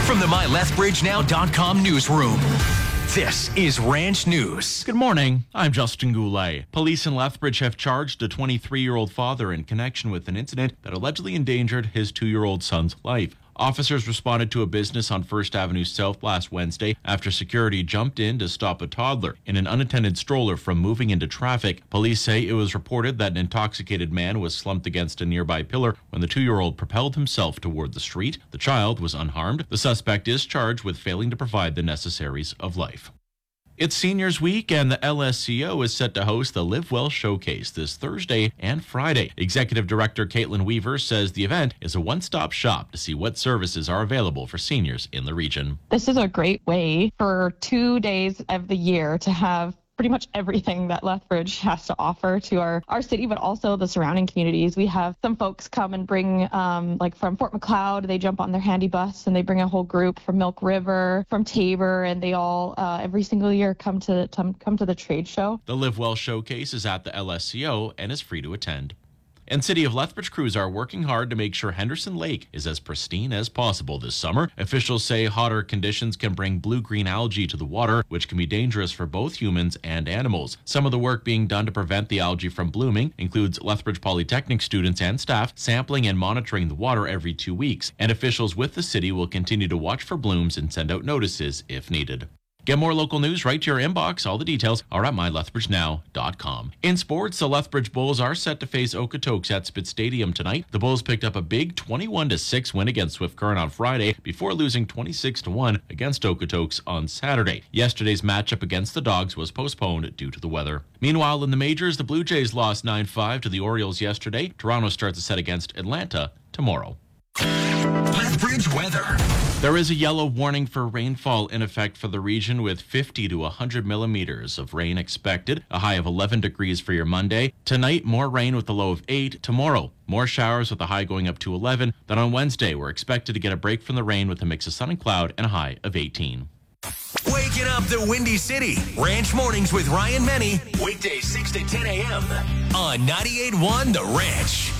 From the MyLethbridgeNow.com newsroom, this is Ranch News. Good morning. I'm Justin Goulet. Police in Lethbridge have charged a 23-year-old father in connection with an incident that allegedly endangered his 2-year-old son's life. Officers responded to a business on First Avenue South last Wednesday after security jumped in to stop a toddler in an unattended stroller from moving into traffic. Police say it was reported that an intoxicated man was slumped against a nearby pillar when the 2-year-old propelled himself toward the street. The child was unharmed. The suspect is charged with failing to provide the necessaries of life. It's Seniors Week, and the LSCO is set to host the Live Well Showcase this Thursday and Friday. Executive Director Caitlin Weaver says the event is a one-stop shop to see what services are available for seniors in the region. This is a great way for 2 days of the year to have pretty much everything that Lethbridge has to offer to our city, but also the surrounding communities. We have some folks come and bring, like from Fort McLeod, they jump on their handy bus and they bring a whole group from Milk River, from Tabor, and they all every single year come to the trade show. The Live Well Showcase is at the LSCO and is free to attend. And City of Lethbridge crews are working hard to make sure Henderson Lake is as pristine as possible this summer. Officials say hotter conditions can bring blue-green algae to the water, which can be dangerous for both humans and animals. Some of the work being done to prevent the algae from blooming includes Lethbridge Polytechnic students and staff sampling and monitoring the water every 2 weeks. And officials with the city will continue to watch for blooms and send out notices if needed. Get more local news right to your inbox. All the details are at MyLethbridgeNow.com. In sports, the Lethbridge Bulls are set to face Okotoks at Spitz Stadium tonight. The Bulls picked up a big 21-6 win against Swift Current on Friday before losing 26-1 against Okotoks on Saturday. Yesterday's matchup against the Dogs was postponed due to the weather. Meanwhile, in the majors, the Blue Jays lost 9-5 to the Orioles yesterday. Toronto starts a set against Atlanta tomorrow. Lethbridge weather. There is a yellow warning for rainfall in effect for the region with 50 to 100 millimeters of rain expected, a high of 11 degrees for your Monday. Tonight, more rain with a low of 8. Tomorrow, more showers with a high going up to 11. Then on Wednesday, we're expected to get a break from the rain with a mix of sun and cloud and a high of 18. Waking up the Windy City. Ranch Mornings with Ryan Meny. Weekdays 6 to 10 a.m. on 98.1 The Ranch.